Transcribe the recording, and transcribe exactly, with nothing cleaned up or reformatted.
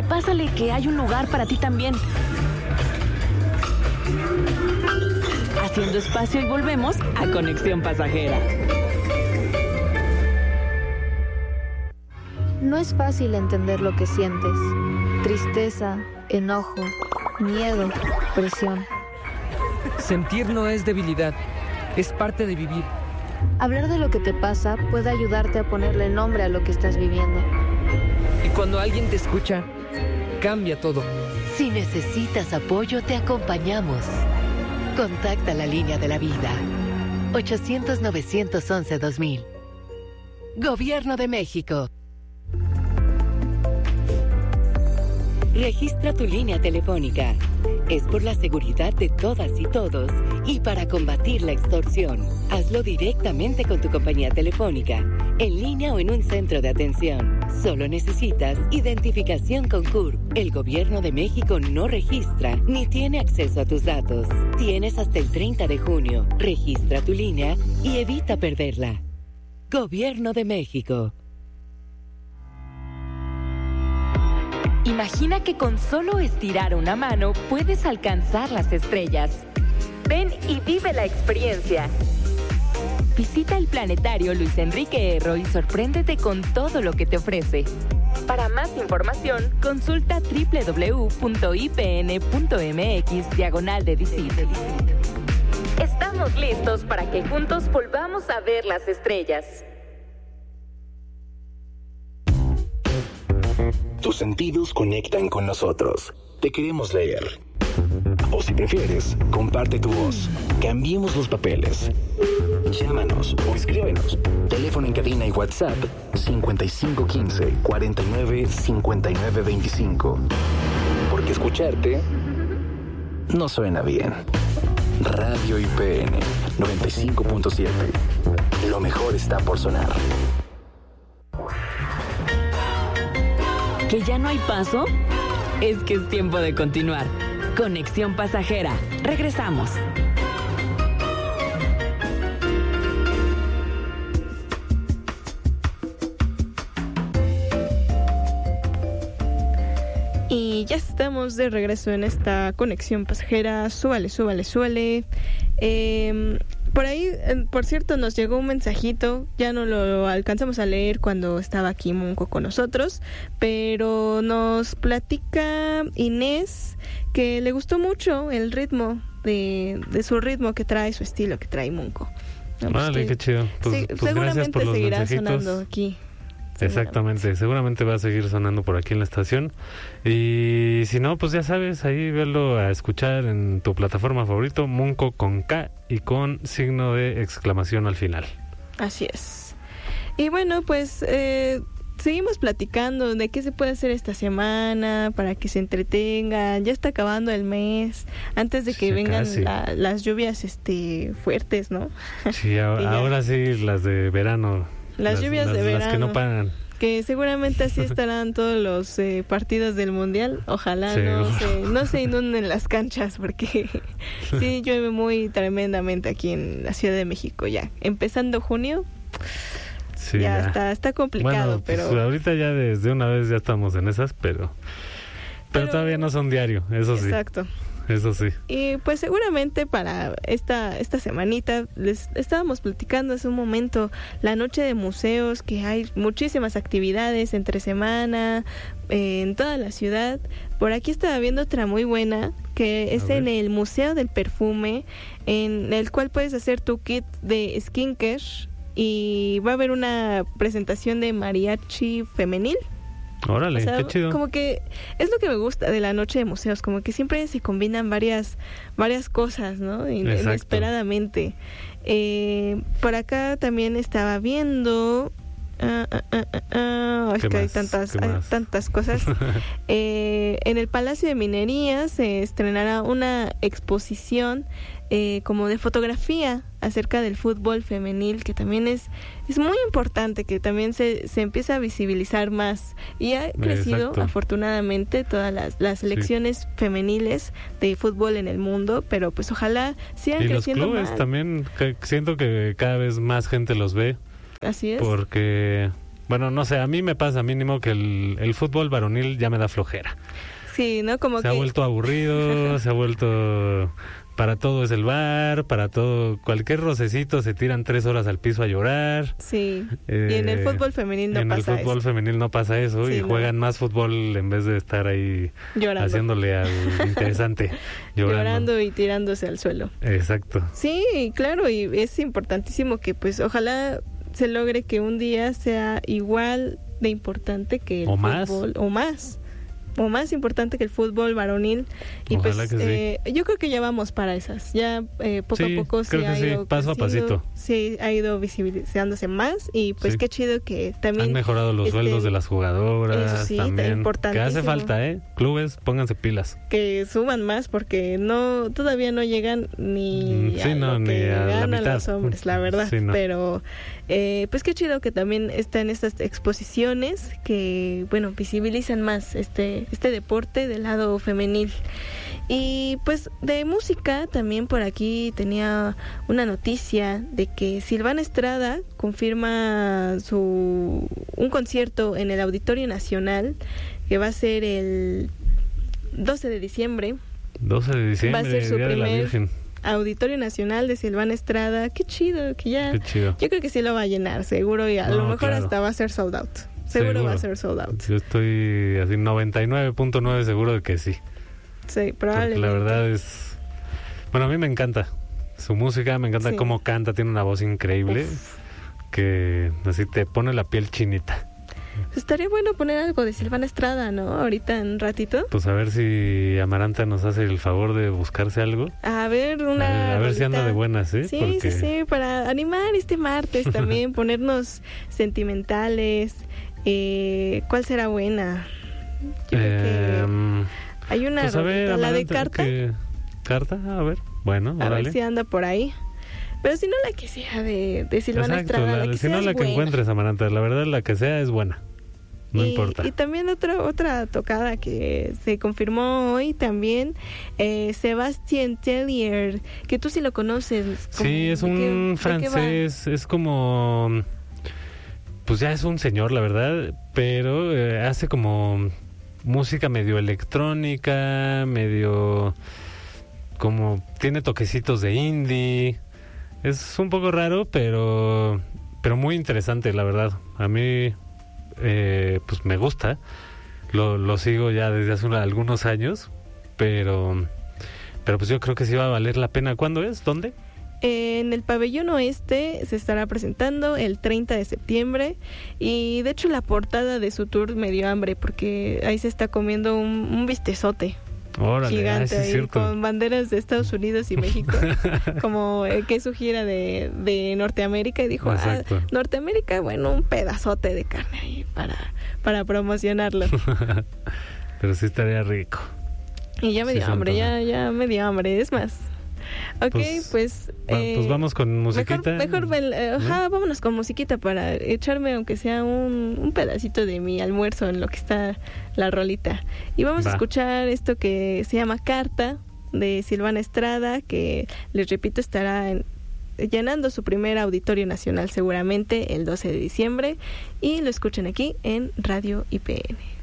pásale que hay un lugar para ti también. Haciendo espacio y volvemos a Conexión Pasajera. No es fácil entender lo que sientes. Tristeza, enojo, miedo, presión. Sentir no es debilidad, es parte de vivir. Hablar de lo que te pasa puede ayudarte a ponerle nombre a lo que estás viviendo. Y cuando alguien te escucha, cambia todo. Si necesitas apoyo, te acompañamos. Contacta la línea de la vida. ochocientos, novecientos once, dos mil. Gobierno de México. Registra tu línea telefónica. Es por la seguridad de todas y todos y para combatir la extorsión. Hazlo directamente con tu compañía telefónica, en línea o en un centro de atención. Solo necesitas identificación con C U R P. El Gobierno de México no registra ni tiene acceso a tus datos. Tienes hasta el treinta de junio. Registra tu línea y evita perderla. Gobierno de México. Imagina que con solo estirar una mano puedes alcanzar las estrellas. Ven y vive la experiencia. Visita el planetario Luis Enrique Erro y sorpréndete con todo lo que te ofrece. Para más información, consulta doble u doble u doble u punto i p n punto m x diagonal de DICIT. Estamos listos para que juntos volvamos a ver las estrellas. Tus sentidos conectan con nosotros. Te queremos leer. O si prefieres, comparte tu voz. Cambiemos los papeles. Llámanos o escríbenos. Teléfono en cabina y WhatsApp cincuenta y cinco quince, cuarenta y nueve, cincuenta y nueve veinticinco. Porque escucharte no suena bien. Radio I P N noventa y cinco punto siete. Lo mejor está por sonar. ¿Que ya no hay paso? Es que es tiempo de continuar. Conexión Pasajera. Regresamos. Y ya estamos de regreso en esta Conexión Pasajera. Súbale, súbale, súbale. Eh, por ahí, por cierto, nos llegó un mensajito. Ya no lo alcanzamos a leer cuando estaba aquí Munco con nosotros, pero nos platica Inés que le gustó mucho el ritmo de, de su ritmo que trae, su estilo que trae Munco. No, pues vale, que, qué chido. Pues, sí, pues seguramente por los seguirá mensajitos. sonando aquí. Exactamente, seguramente va a seguir sonando por aquí en la estación. Y si no, pues ya sabes, ahí verlo a escuchar en tu plataforma favorito, Munco con K y con signo de exclamación al final. Así es. Y bueno, pues eh, seguimos platicando de qué se puede hacer esta semana para que se entretengan. Ya está acabando el mes, antes de que sí, vengan la, las lluvias este fuertes, ¿no? Sí, a, ahora sí, las de verano. Las, las lluvias las, de verano. Las que no paran. Que seguramente así estarán todos los eh, partidos del Mundial. Ojalá sí, no, se, no se inunden las canchas, porque sí llueve muy tremendamente aquí en la Ciudad de México ya. Empezando junio, sí, ya, ya está está complicado. Bueno, pero pues ahorita ya desde una vez ya estamos en esas, pero, pero, pero todavía no son diario, eso sí. Exacto. Eso sí. Y pues seguramente para esta esta semanita les estábamos platicando hace un momento la noche de museos, que hay muchísimas actividades entre semana eh, en toda la ciudad. Por aquí estaba viendo otra muy buena que es en el Museo del Perfume, en el cual puedes hacer tu kit de skincare y va a haber una presentación de mariachi femenil. Órale, o sea, qué chido. Como que es lo que me gusta de la noche de museos, como que siempre se combinan varias varias cosas, ¿no? In- inesperadamente. Eh, por acá también estaba viendo... Uh, uh, uh, uh, uh, es que hay tantas, hay tantas cosas. eh, en el Palacio de Minería se estrenará una exposición eh, como de fotografía acerca del fútbol femenil, que también es es muy importante que también se, se empiece a visibilizar más, y ha crecido Exacto. afortunadamente todas las, las selecciones sí. femeniles de fútbol en el mundo, pero pues ojalá sigan y creciendo más. Y los clubes mal. también, que siento que cada vez más gente los ve. Así es. Porque Bueno, no sé, a mí me pasa mínimo que el, el fútbol varonil ya me da flojera. Sí, ¿no? Como se que... ha vuelto aburrido, se ha vuelto... Para todo es el bar, para todo, cualquier rocecito se tiran tres horas al piso a llorar. Sí, eh, y en el fútbol femenil no en pasa eso. En el fútbol femenil no pasa eso, sí, y no. juegan más fútbol en vez de estar ahí llorando. Haciéndole al interesante. llorando. llorando y tirándose al suelo. Exacto. Sí, claro, y es importantísimo que pues ojalá se logre que un día sea igual de importante que el o fútbol, más. o más. o más importante que el fútbol varonil y Ojalá pues que eh, sí. yo creo que ya vamos para esas ya eh, poco sí, a poco creo se ha que ido sí, paso creciendo, a pasito sí ha ido visibilizándose más y pues sí. qué chido que también han mejorado los este, sueldos de las jugadoras eso sí, también que hace falta eh clubes pónganse pilas que suban más porque no todavía no llegan ni sí, a no, lo ni que a ganan la mitad. los hombres la verdad sí, no. pero eh, pues qué chido que también están estas exposiciones que bueno visibilizan más este este deporte del lado femenil. Y pues de música también por aquí tenía una noticia de que Silvana Estrada confirma su un concierto en el Auditorio Nacional que va a ser el doce de diciembre. doce de diciembre, va a ser su Día de la primer Virgen. Auditorio Nacional de Silvana Estrada. Qué chido, que ya. Qué chido. Yo creo que sí lo va a llenar, seguro, y a no, lo mejor claro. hasta va a ser sold out. Seguro, seguro va a ser sold out. Yo estoy así noventa y nueve punto nueve seguro de que sí. Sí, probablemente. Porque la verdad es... Bueno, a mí me encanta su música, me encanta sí. cómo canta, tiene una voz increíble. Uf. Que así te pone la piel chinita. Pues estaría bueno poner algo de Silvana Estrada, ¿no? Ahorita en un ratito. Pues a ver si Amaranta nos hace el favor de buscarse algo. A ver, una... A, a ver si anda de buenas, ¿eh? Sí, Porque... sí, sí, para animar este martes también, ponernos sentimentales. Eh, ¿Cuál será buena? Yo creo eh, que hay una pues a ver, rolita, la de Amaranta, Carta. Que... ¿Carta? A ver, bueno, A órale. ver si anda por ahí. Pero si no, la que sea de, de Silvana Exacto, Estrada, la, la que si sea no es la que buena. encuentres, Amaranta, la verdad la que sea es buena. No y, importa. Y también otra otra tocada que se confirmó hoy también, eh, Sébastien Tellier, que tú sí lo conoces. Sí, es un qué, francés, es como... Pues ya es un señor, la verdad, pero eh, hace como música medio electrónica, medio... como tiene toquecitos de indie. Es un poco raro, pero pero muy interesante, la verdad. A mí eh, pues me gusta. Lo, lo sigo ya desde hace una, algunos años, pero pero pues yo creo que sí va a valer la pena. ¿Cuándo es? ¿Dónde? En el Pabellón Oeste se estará presentando el treinta de septiembre y de hecho la portada de su tour me dio hambre porque ahí se está comiendo un, un bistezote. Órale, gigante ah, sí, ahí, con banderas de Estados Unidos y México como eh, que es su gira de, de Norteamérica y dijo, ah, Norteamérica, bueno, un pedazote de carne ahí para, para promocionarlo. Pero sí estaría rico. Y ya me sí, dio hambre, ya, ya me dio hambre, es más. Ok, pues... Pues, eh, pues vamos con musiquita. Mejor, mejor eh, ajá, ¿no? Vámonos con musiquita para echarme aunque sea un, un pedacito de mi almuerzo en lo que está la rolita. Y vamos Va. a escuchar esto que se llama Carta, de Silvana Estrada, que les repito estará en, llenando su primer Auditorio Nacional seguramente el doce de diciembre. Y lo escuchen aquí en Radio I P N.